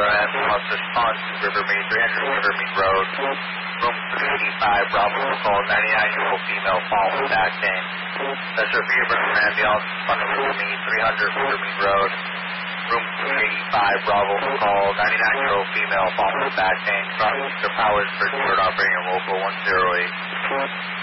M must respond to Rivermead, 300 Rivermead Road, room 385, Bravo, call 99-year-old female, following back name. That's a reimbursement ambulance, front of Rivermead, 300 Rivermead Road, room 385, Bravo, call 99-year-old female, following back name. Mr. Powers, Bridgeport, operating local 108.